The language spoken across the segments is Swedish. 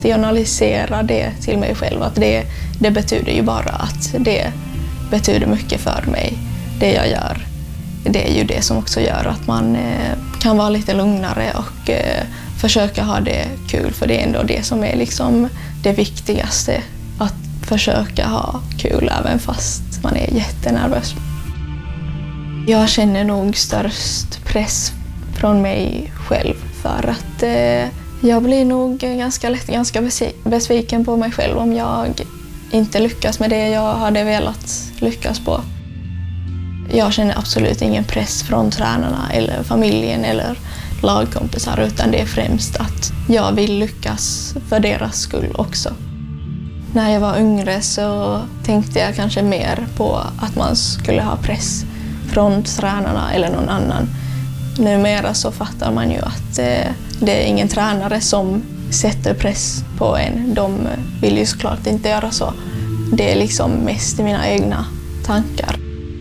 Analysera det till mig själv, att det betyder ju bara att det betyder mycket för mig, det jag gör. Det är ju det som också gör att man kan vara lite lugnare och försöka ha det kul, för det är ändå det som är liksom det viktigaste, att försöka ha kul även fast man är jättenervös. Jag känner nog störst press från mig själv, för att jag blir nog ganska besviken på mig själv om jag inte lyckas med det jag hade velat lyckas på. Jag känner absolut ingen press från tränarna eller familjen eller lagkompisar, utan det är främst att jag vill lyckas för deras skull också. När jag var yngre så tänkte jag kanske mer på att man skulle ha press från tränarna eller någon annan. Numera så fattar man ju att det är ingen tränare som sätter press på en. De vill ju såklart inte göra så. Det är liksom mest i mina egna tankar.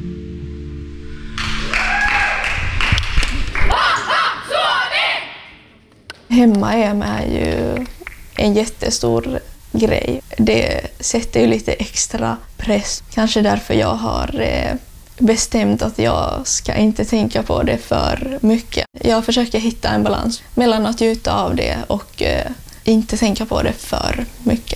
Hemma-EM är ju en jättestor grej. Det sätter ju lite extra press. Kanske därför jag har bestämt att jag ska inte tänka på det för mycket. Jag försöker hitta en balans mellan att njuta av det och inte tänka på det för mycket.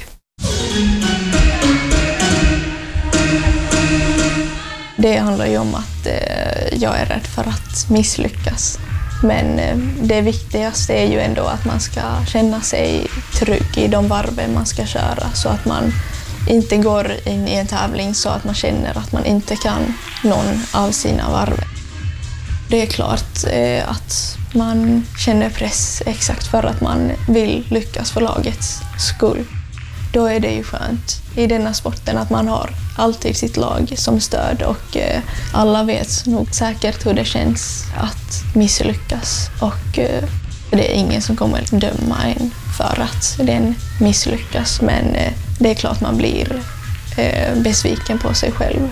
Det handlar ju om att jag är rädd för att misslyckas. Men det viktigaste är ju ändå att man ska känna sig trygg i de varven man ska köra, så att man inte går in i en tävling så att man känner att man inte kan någon av sina varv. Det är klart att man känner press exakt för att man vill lyckas för lagets skull. Då är det ju skönt i denna sporten att man har alltid sitt lag som stöd, och alla vet nog säkert hur det känns att misslyckas, och det är ingen som kommer döma en för att den misslyckas, men det är klart man blir besviken på sig själv.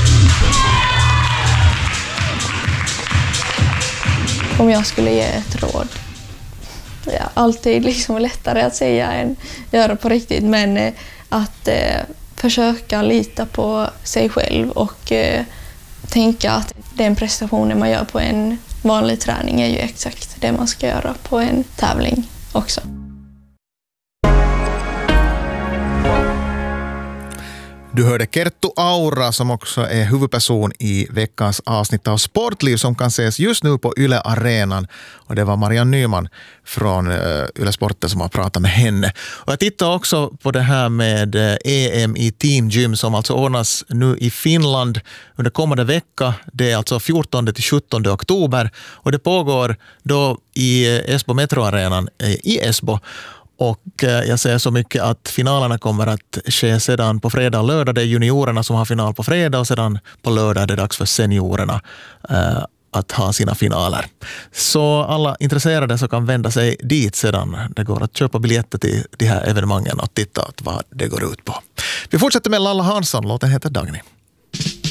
Om jag skulle ge ett råd, alltid liksom lättare att säga än göra på riktigt, men att försöka lita på sig själv och tänka att den prestationen man gör på en vanlig träning är ju exakt det man ska göra på en tävling också. Du hörde Kerttu Aura som också är huvudperson i veckans avsnitt av Sportliv som kan ses just nu på Yle Arenan. Och det var Marianne Nyman från Yle Sporten som har pratat med henne. Och jag tittar också på det här med EM i Team Gym som alltså ordnas nu i Finland under kommande vecka. Det är alltså 14-17 oktober och det pågår då i Esbo Metroarenan i Esbo. Och jag säger så mycket att finalerna kommer att ske sedan på fredag och lördag. Det är juniorerna som har final på fredag och sedan på lördag är det dags för seniorerna att ha sina finaler. Så alla intresserade så kan vända sig dit sedan. Det går att köpa biljetter till de här evenemangen och titta vad det går ut på. Vi fortsätter med Lalla Hansson. Låten heter Dagny.